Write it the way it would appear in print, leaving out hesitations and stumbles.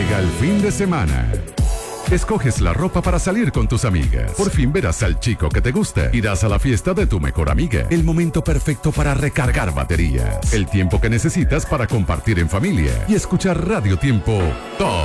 Llega el fin de semana. Escoges la ropa para salir con tus amigas. Por fin verás al chico que te gusta. Irás a la fiesta de tu mejor amiga. El momento perfecto para recargar baterías. El tiempo que necesitas para compartir en familia. Y escuchar Radio Tiempo todo